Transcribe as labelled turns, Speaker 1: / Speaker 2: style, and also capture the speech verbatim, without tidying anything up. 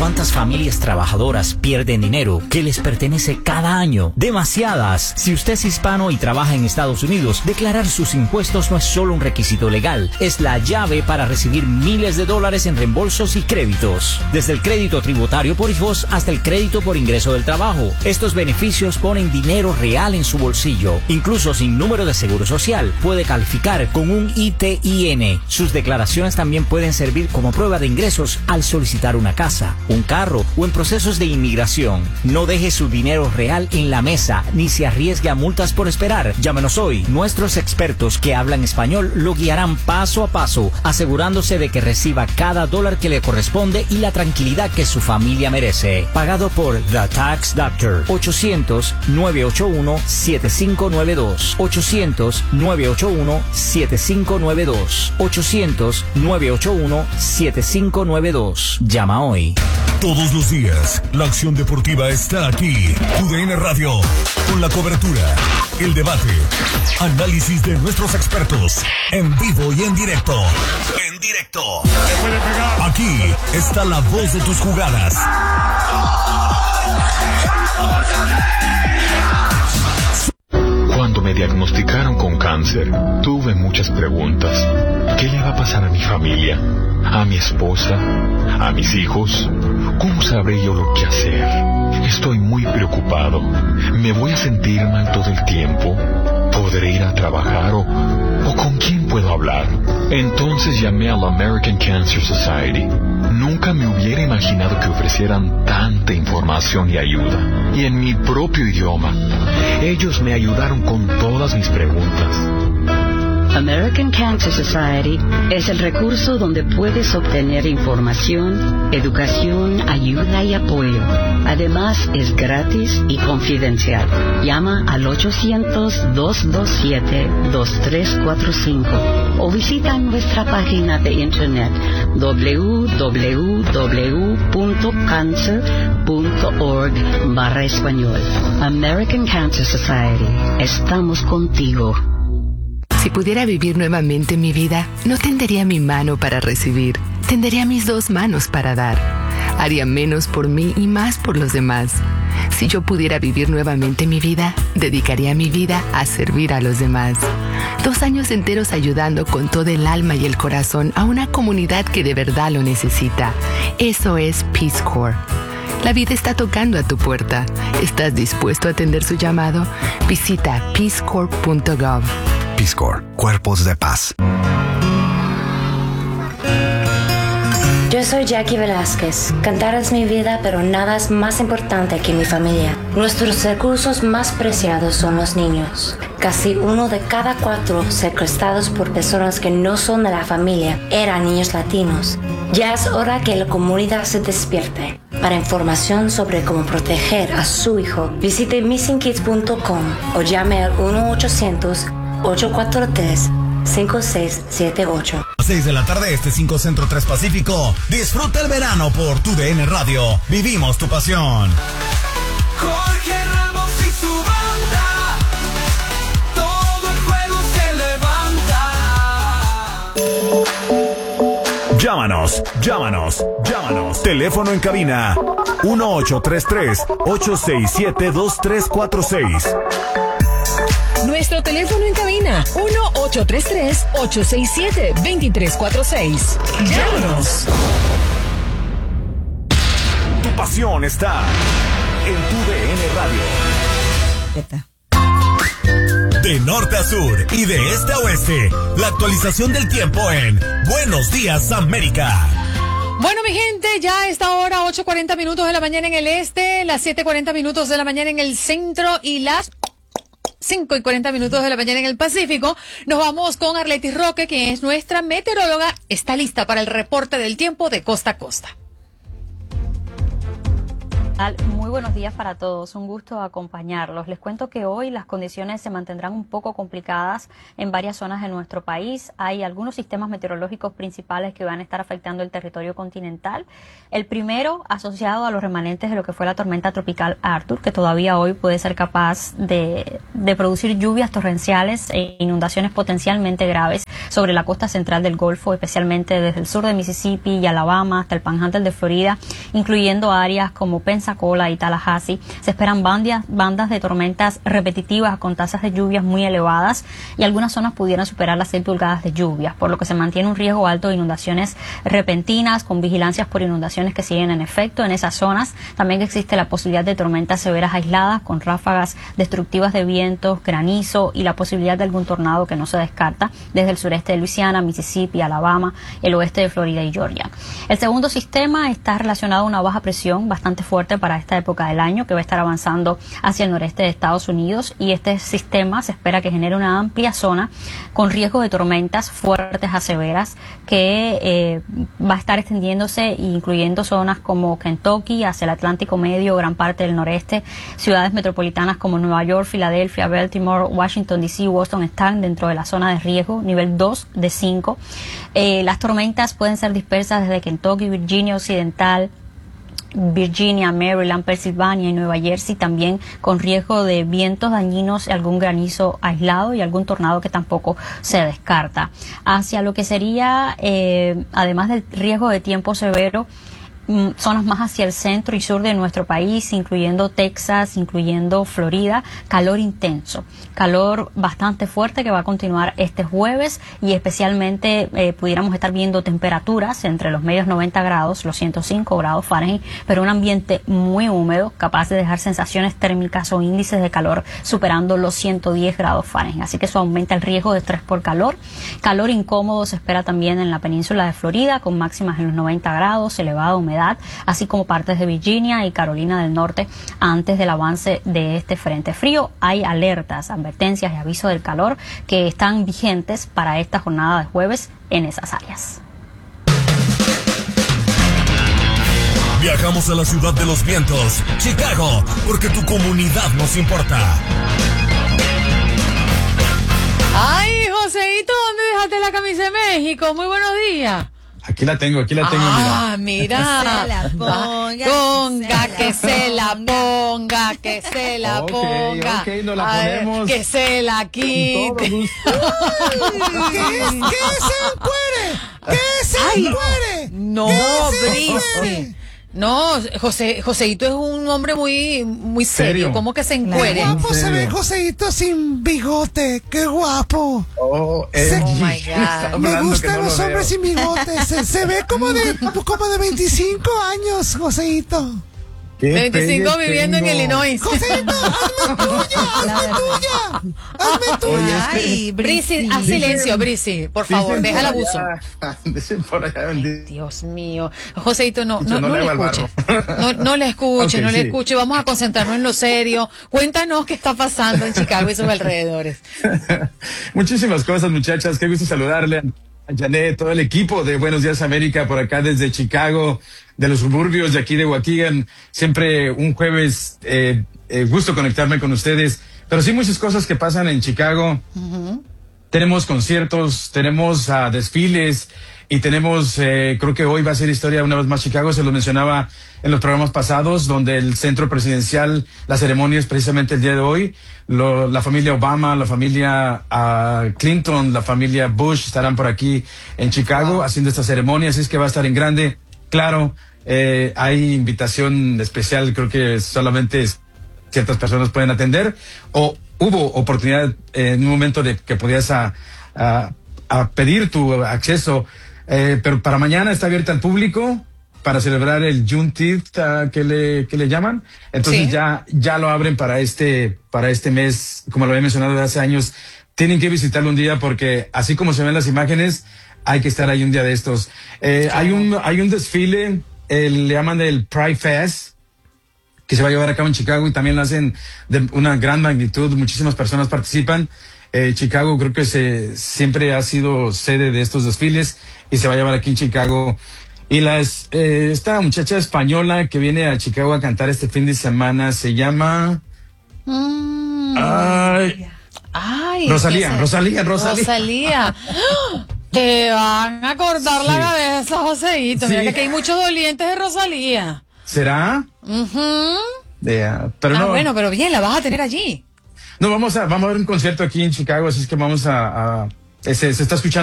Speaker 1: ¿Cuántas familias trabajadoras pierden dinero que les pertenece cada año? Demasiadas. Si usted es hispano y trabaja en Estados Unidos, declarar sus impuestos no es solo un requisito legal, es la llave para recibir miles de dólares en reembolsos y créditos. Desde el crédito tributario por hijos hasta el crédito por ingreso del trabajo. Estos beneficios ponen dinero real en su bolsillo. Incluso sin número de seguro social, puede calificar con un I T I N. Sus declaraciones también pueden servir como prueba de ingresos al solicitar una casa, un carro o en procesos de inmigración. No deje su dinero real en la mesa ni se arriesgue a multas por esperar. Llámenos hoy. Nuestros expertos que hablan español lo guiarán paso a paso, asegurándose de que reciba cada dólar que le corresponde y la tranquilidad que su familia merece. Pagado por The Tax Doctor. ochocientos, nueve ocho uno, siete cinco nueve dos. ochocientos, nueve ocho uno, siete cinco nueve dos. ochocientos, nueve ocho uno, siete cinco nueve dos. Llama hoy.
Speaker 2: Todos los días, la acción deportiva está aquí. U D N Radio, con la cobertura, el debate, análisis de nuestros expertos, en vivo y en directo. En directo. Aquí está la voz de tus jugadas.
Speaker 3: Cuando me diagnosticaron con cáncer, tuve muchas preguntas. ¿Qué le va a pasar a mi familia? ¿A mi esposa? ¿A mis hijos? ¿Cómo sabré yo lo que hacer? Estoy muy preocupado. ¿Me voy a sentir mal todo el tiempo? ¿Podré ir a trabajar o, o con quién puedo hablar? Entonces llamé a la American Cancer Society. Nunca me hubiera imaginado que ofrecieran tanta información y ayuda. Y en mi propio idioma. Ellos me ayudaron con todas mis preguntas.
Speaker 4: American Cancer Society es el recurso donde puedes obtener información, educación, ayuda y apoyo. Además, es gratis y confidencial. Llama al ochocientos, dos dos siete, dos tres cuatro cinco o visita nuestra página de internet w w w punto cancer punto org barra español. American Cancer Society. Estamos contigo.
Speaker 5: Si pudiera vivir nuevamente mi vida, no tendería mi mano para recibir, tendería mis dos manos para dar. Haría menos por mí y más por los demás. Si yo pudiera vivir nuevamente mi vida, dedicaría mi vida a servir a los demás. Dos años enteros ayudando con todo el alma y el corazón a una comunidad que de verdad lo necesita. Eso es Peace Corps. La vida está tocando a tu puerta. ¿Estás dispuesto a atender su llamado? Visita peace corps punto gov.
Speaker 6: Peace Corps, Cuerpos de Paz.
Speaker 7: Yo soy Jackie Velázquez. Cantar es mi vida, pero nada es más importante que mi familia. Nuestros recursos más preciados son los niños. Casi uno de cada cuatro secuestrados por personas que no son de la familia eran niños latinos. Ya es hora que la comunidad se despierte. Para información sobre cómo proteger a su hijo, visite missing kids punto com o llame al uno ochocientos, ocho cuatro tres, cinco seis siete ocho.
Speaker 2: seis de la tarde, este cinco Centro tres Pacífico. Disfruta el verano por tu D N Radio. Vivimos tu pasión.
Speaker 8: Jorge Ramos y su banda. Todo el juego se levanta.
Speaker 2: Llámanos, llámanos, llámanos. Teléfono en cabina uno ocho tres tres, ocho seis siete, dos tres cuatro seis.
Speaker 9: Nuestro teléfono en cabina, uno ocho tres tres, ocho seis siete, dos tres cuatro seis. Llámanos.
Speaker 2: Tu pasión está en tu D N Radio. De norte a sur y de este a oeste, la actualización del tiempo en Buenos Días América.
Speaker 10: Bueno, mi gente, ya a esta hora, ocho cuarenta minutos de la mañana en el este, las siete cuarenta minutos de la mañana en el centro y las cinco y cuarenta minutos de la mañana en el Pacífico. Nos vamos con Arletis Roque, que es nuestra meteoróloga. Está lista para el reporte del tiempo de costa a costa.
Speaker 11: Muy buenos días para todos, un gusto acompañarlos. Les cuento que hoy las condiciones se mantendrán un poco complicadas en varias zonas de nuestro país. Hay algunos sistemas meteorológicos principales que van a estar afectando el territorio continental. El primero, asociado a los remanentes de lo que fue la tormenta tropical Arthur, que todavía hoy puede ser capaz de, de producir lluvias torrenciales e inundaciones potencialmente graves sobre la costa central del Golfo, especialmente desde el sur de Mississippi y Alabama hasta el Panhandle de Florida incluyendo áreas como Pensacola y Tallahassee. Se esperan bandas, bandas de tormentas repetitivas con tasas de lluvias muy elevadas y algunas zonas pudieran superar las seis pulgadas de lluvia, por lo que se mantiene un riesgo alto de inundaciones repentinas con vigilancias por inundaciones que siguen en efecto en esas zonas. También existe la posibilidad de tormentas severas aisladas con ráfagas destructivas de vientos, granizo y la posibilidad de algún tornado que no se descarta desde el sureste de Luisiana, Mississippi, Alabama, el oeste de Florida y Georgia. El segundo sistema está relacionado a una baja presión bastante fuerte para esta época del año que va a estar avanzando hacia el noreste de Estados Unidos, y este sistema se espera que genere una amplia zona con riesgo de tormentas fuertes a severas que eh, va a estar extendiéndose incluyendo zonas como Kentucky hacia el Atlántico Medio, gran parte del noreste. Ciudades metropolitanas como Nueva York, Filadelfia, Baltimore, Washington D C, Boston están dentro de la zona de riesgo, nivel dos de cinco. Eh, las tormentas pueden ser dispersas desde Kentucky, Virginia Occidental, Virginia, Maryland, Pensilvania y Nueva Jersey, también con riesgo de vientos dañinos, algún granizo aislado y algún tornado que tampoco se descarta. Hacia lo que sería, eh, además del riesgo de tiempo severo, zonas más hacia el centro y sur de nuestro país, incluyendo Texas, incluyendo Florida, calor intenso, calor bastante fuerte que va a continuar este jueves, y especialmente eh, pudiéramos estar viendo temperaturas entre los medios noventa grados, los ciento cinco grados Fahrenheit, pero un ambiente muy húmedo, capaz de dejar sensaciones térmicas o índices de calor superando los ciento diez grados Fahrenheit. Así que eso aumenta el riesgo de estrés por calor. Calor incómodo se espera también en la península de Florida, con máximas en los noventa grados, elevada humedad, así como partes de Virginia y Carolina del Norte antes del avance de este frente frío. Hay alertas, advertencias y avisos del calor que están vigentes para esta jornada de jueves en esas áreas.
Speaker 2: Viajamos a la ciudad de los vientos, Chicago, porque tu comunidad nos importa.
Speaker 10: Ay, Joseito, ¿dónde dejaste la camisa de México? Muy buenos días.
Speaker 12: Aquí la tengo, aquí la tengo,
Speaker 10: ah, mira. mira. Que se la ponga, ponga, que se la ponga, que se la
Speaker 12: okay,
Speaker 10: ponga.
Speaker 12: Ok, nos la ponemos.
Speaker 10: Que se la quite.
Speaker 13: ¿Qué, ¿Qué se encuere? ¿Qué se encuere?
Speaker 10: No, Brice. No, José, Joseito es un hombre muy, muy serio. ¿Serio? ¿Cómo que se encuere?
Speaker 13: Qué guapo se ve Joseito sin bigote. Qué guapo.
Speaker 12: Oh,
Speaker 13: se,
Speaker 10: oh my God.
Speaker 13: Me gustan no los hombres sin bigote. Se, se ve como de, como de veinticinco años, Joseito.
Speaker 10: veinticinco viviendo
Speaker 13: tengo?
Speaker 10: en Illinois.
Speaker 13: Joseito, hazme tuya, hazme tuya. Hazme tuya.
Speaker 10: Ay, Brisi, haz silencio, Brisi, por favor, deja el abuso.
Speaker 12: Por allá,
Speaker 10: Ay, Dios mío. Joseito, no, no,
Speaker 12: no,
Speaker 10: no
Speaker 12: le
Speaker 10: le escuche. No, no le escuche, okay, no le sí. escuche. Vamos a concentrarnos en lo serio. Cuéntanos qué está pasando en Chicago y sus alrededores.
Speaker 12: Muchísimas cosas, muchachas. Qué gusto saludarle a Janet, todo el equipo de Buenos Días América por acá desde Chicago, de los suburbios de aquí de Waukegan. Siempre un jueves, eh, eh, gusto conectarme con ustedes. Pero sí muchas cosas que pasan en Chicago. Uh-huh. Tenemos conciertos, tenemos uh, desfiles y tenemos, eh, creo que hoy va a ser historia una vez más Chicago. Se lo mencionaba en los programas pasados, donde el centro presidencial, la ceremonia es precisamente el día de hoy. Lo, la familia Obama, la familia uh, Clinton, la familia Bush estarán por aquí en Chicago wow. haciendo esta ceremonia. Así es que va a estar en grande. Claro, eh, hay invitación especial, creo que solamente ciertas personas pueden atender, o hubo oportunidad eh, en un momento de que podías a, a, a pedir tu acceso, eh, pero para mañana está abierta al público para celebrar el Juneteenth uh, que le que le llaman. Entonces sí. ya ya lo abren para este para este mes, como lo había mencionado de hace años. Tienen que visitarlo un día porque así como se ven las imágenes, hay que estar ahí un día de estos. Eh, hay un hay un desfile, eh, le llaman el Pride Fest, que se va a llevar a cabo en Chicago y también lo hacen de una gran magnitud. Muchísimas personas participan. Eh, Chicago creo que se siempre ha sido sede de estos desfiles y se va a llevar aquí en Chicago. Y las eh, esta muchacha española que viene a Chicago a cantar este fin de semana se llama
Speaker 10: mm.
Speaker 12: ay,
Speaker 10: ay,
Speaker 12: Rosalía,
Speaker 10: es
Speaker 12: Rosalía, Rosalía.
Speaker 10: Rosalía. Te van a cortar sí. la cabeza, Joseito. Sí. Mira que aquí hay muchos dolientes de Rosalía.
Speaker 12: ¿Será?
Speaker 10: Uh-huh.
Speaker 12: Yeah, pero
Speaker 10: ah,
Speaker 12: no.
Speaker 10: bueno, pero bien, la vas a tener allí.
Speaker 12: No, vamos a, vamos a ver un concierto aquí en Chicago, así es que vamos a, a se, se está escuchando